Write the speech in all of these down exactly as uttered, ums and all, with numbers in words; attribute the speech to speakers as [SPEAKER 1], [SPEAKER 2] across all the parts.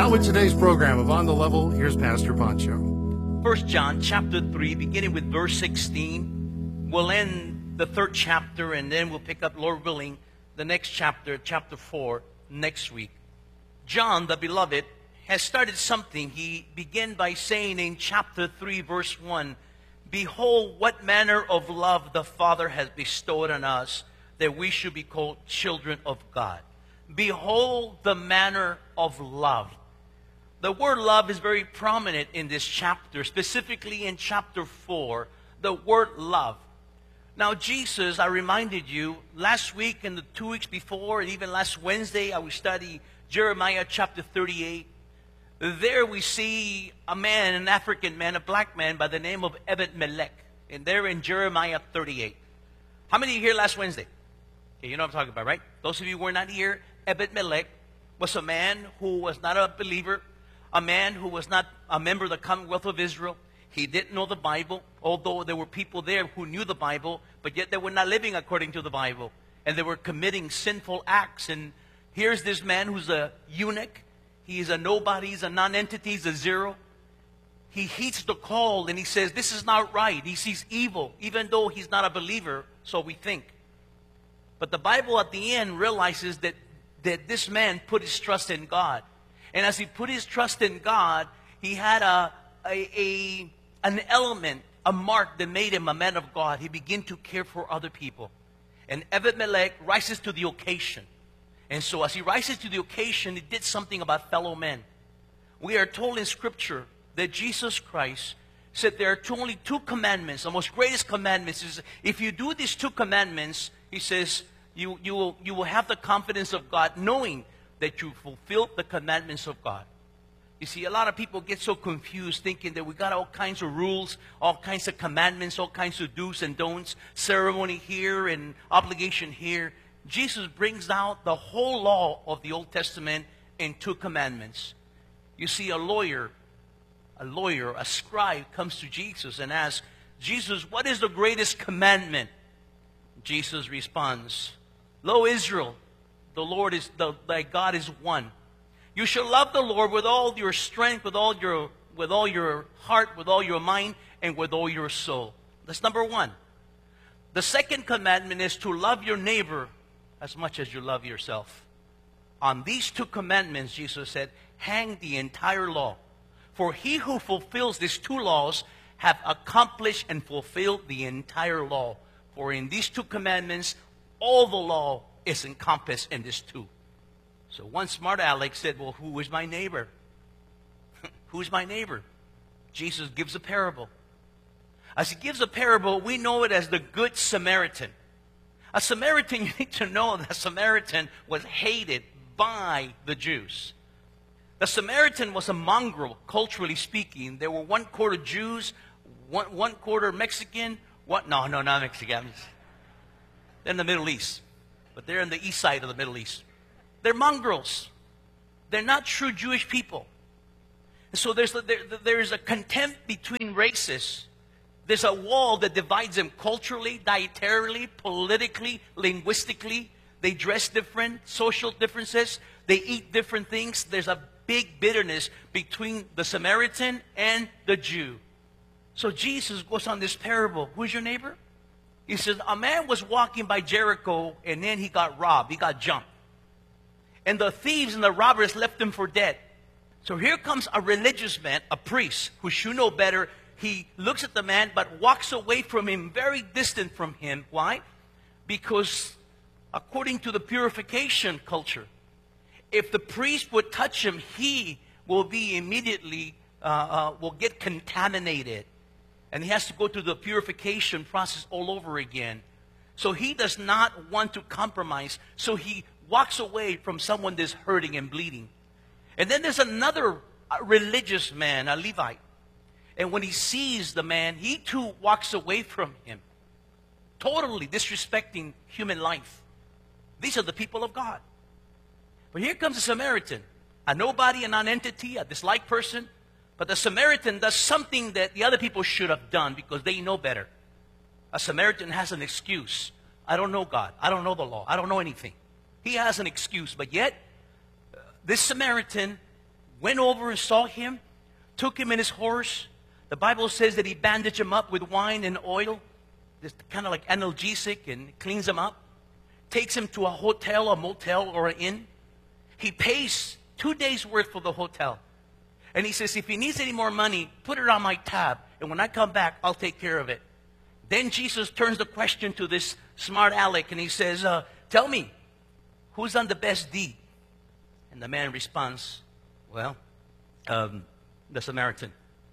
[SPEAKER 1] Now with today's program of On the Level, here's Pastor Pancho.
[SPEAKER 2] First John chapter three, beginning with verse sixteen. We'll end the third chapter, and then we'll pick up, Lord willing, the next chapter, chapter four, next week. John, the beloved, has started something. He began by saying in chapter three, verse one, "Behold, what manner of love the Father has bestowed on us, that we should be called children of God." Behold the manner of love. The word love is very prominent in this chapter, specifically in chapter four, the word love. Now Jesus, I reminded you, last week and the two weeks before, and even last Wednesday, I would study Jeremiah chapter thirty-eight. There we see a man, an African man, a black man by the name of Ebed-Melech. And they're in Jeremiah thirty-eight. How many of you here last Wednesday? Okay, you know what I'm talking about, right? Those of you who were not here, Ebed-Melech was a man who was not a believer, a man who was not a member of the Commonwealth of Israel. He didn't know the Bible, although there were people there who knew the Bible, but yet they were not living according to the Bible. And they were committing sinful acts. And here's this man who's a eunuch. He's a nobody, he's a non-entity, he's a zero. He heeds the call and he says, this is not right. He sees evil, even though he's not a believer, so we think. But the Bible at the end realizes that, that this man put his trust in God. And as he put his trust in God, he had a, a, a an element, a mark that made him a man of God. He began to care for other people. And Ebed-Melech rises to the occasion. And so as he rises to the occasion, he did something about fellow men. We are told in Scripture that Jesus Christ said there are two, only two commandments. The most greatest commandments is if you do these two commandments, he says, you, you, will, you will have the confidence of God knowing that you fulfilled the commandments of God. You see, a lot of people get so confused thinking that we got all kinds of rules, all kinds of commandments, all kinds of do's and don'ts, ceremony here and obligation here. Jesus brings out the whole law of the Old Testament in two commandments. You see, a lawyer, a lawyer, a scribe comes to Jesus and asks, Jesus, what is the greatest commandment? Jesus responds, Lo Israel, the Lord is, the, thy God is one. You shall love the Lord with all your strength, with all your, with all your heart, with all your mind, and with all your soul. That's number one. The second commandment is to love your neighbor as much as you love yourself. On these two commandments, Jesus said, hang the entire law. For he who fulfills these two laws have accomplished and fulfilled the entire law. For in these two commandments, all the law is encompassed in these two. So one smart aleck said, well, who is my neighbor? Who's my neighbor? Jesus gives a parable. As he gives a parable, we know it as the Good Samaritan. A Samaritan, you need to know that a Samaritan was hated by the Jews. The Samaritan was a mongrel, culturally speaking. There were one quarter Jews, one, one quarter Mexican. What? No, no, not Mexicans. They're in the Middle East. But they're in the east side of the Middle East. They're mongrels. They're not true Jewish people. And so there's, there, there's a contempt between races. There's a wall that divides them culturally, dietarily, politically, linguistically. They dress different, social differences. They eat different things. There's a big bitterness between the Samaritan and the Jew. So Jesus goes on this parable. Who's your neighbor? He says, a man was walking by Jericho and then he got robbed. He got jumped. And the thieves and the robbers left him for dead. So here comes a religious man, a priest, who should know better. He looks at the man but walks away from him, very distant from him. Why? Because according to the purification culture, if the priest would touch him, he will be immediately, uh, uh, will get contaminated. And he has to go through the purification process all over again. So he does not want to compromise. So he walks away from someone that's hurting and bleeding. And then there's another religious man, a Levite. And when he sees the man, he too walks away from him, totally disrespecting human life. These are the people of God. But here comes a Samaritan, a nobody, a non-entity, a disliked person. But the Samaritan does something that the other people should have done because they know better. A Samaritan has an excuse. I don't know God. I don't know the law. I don't know anything. He has an excuse. But yet, uh, this Samaritan went over and saw him, took him in his horse. The Bible says that he bandaged him up with wine and oil, just kind of like analgesic, and cleans him up. Takes him to a hotel, a motel, or an inn. He pays two days' worth for the hotel. And he says, if he needs any more money, put it on my tab. And when I come back, I'll take care of it. Then Jesus turns the question to this smart aleck, and he says, uh, tell me, who's done the best deed? And the man responds, well, um, the Samaritan.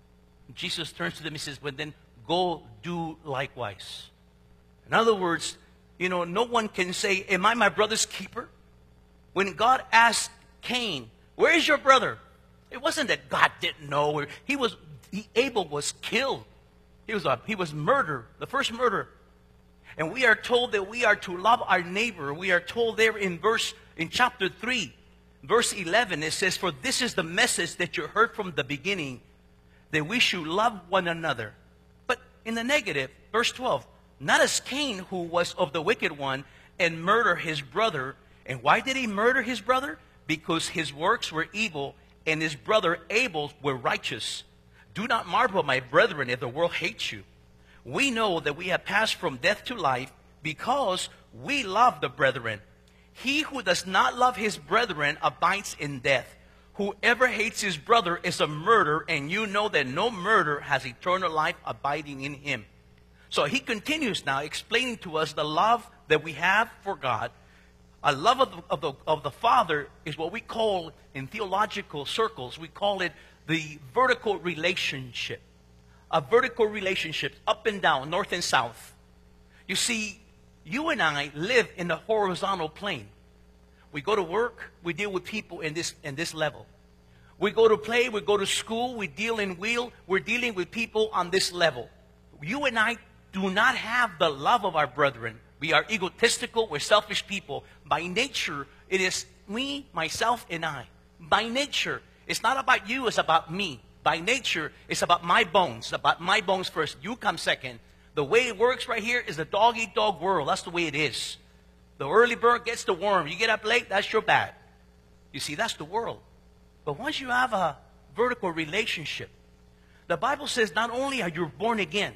[SPEAKER 2] Jesus turns to them and says, well, then go do likewise. In other words, you know, no one can say, am I my brother's keeper? When God asked Cain, where is your brother? It wasn't that God didn't know. He was, he, Abel was killed. He was, a, he was murdered, the first murder. And we are told that we are to love our neighbor. We are told there in verse, in chapter three, verse eleven, it says, for this is the message that you heard from the beginning, that we should love one another. But in the negative, verse twelve, not as Cain, who was of the wicked one, and murdered his brother. And why did he murder his brother? Because his works were evil, and his brother Abel's were righteous. Do not marvel, my brethren, if the world hates you. We know that we have passed from death to life because we love the brethren. He who does not love his brethren abides in death. Whoever hates his brother is a murderer, and you know that no murderer has eternal life abiding in him. So he continues now explaining to us the love that we have for God. A love of the, of the, of the Father is what we call, in theological circles, we call it the vertical relationship. A vertical relationship, up and down, north and south. You see, you and I live in the horizontal plane. We go to work, we deal with people in this, in this level. We go to play, we go to school, we deal in wheel, we're dealing with people on this level. You and I do not have the love of our brethren. We are egotistical, we're selfish people. By nature, it is me, myself, and I. By nature, it's not about you, it's about me. By nature, it's about my bones, about my bones first. You come second. The way it works right here is a dog-eat-dog world. That's the way it is. The early bird gets the worm. You get up late, that's your bad. You see, that's the world. But once you have a vertical relationship, the Bible says not only are you born again,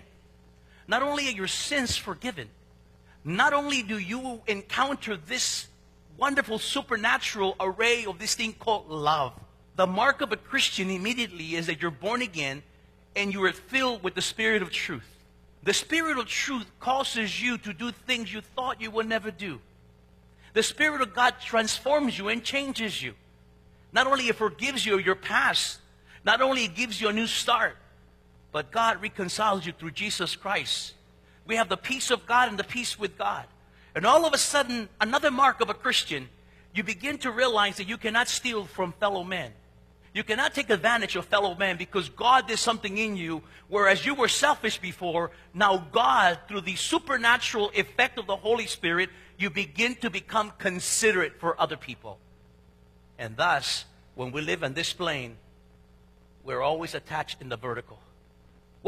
[SPEAKER 2] not only are your sins forgiven, not only do you encounter this wonderful supernatural array of this thing called love. The mark of a Christian immediately is that you're born again and you are filled with the Spirit of truth. The Spirit of truth causes you to do things you thought you would never do. The Spirit of God transforms you and changes you. Not only it forgives you of your past, not only it gives you a new start, but God reconciles you through Jesus Christ. We have the peace of God and the peace with God. And all of a sudden, another mark of a Christian, you begin to realize that you cannot steal from fellow men. You cannot take advantage of fellow men because God did something in you, whereas you were selfish before. Now God, through the supernatural effect of the Holy Spirit, you begin to become considerate for other people. And thus, when we live on this plane, we're always attached in the vertical.